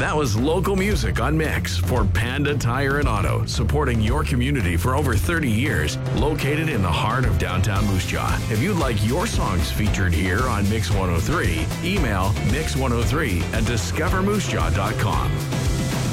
That was local music on Mix for Panda Tire and Auto, supporting your community for over 30 years, located in the heart of downtown Moose Jaw. If you'd like your songs featured here on Mix 103, email mix103@discovermoosejaw.com.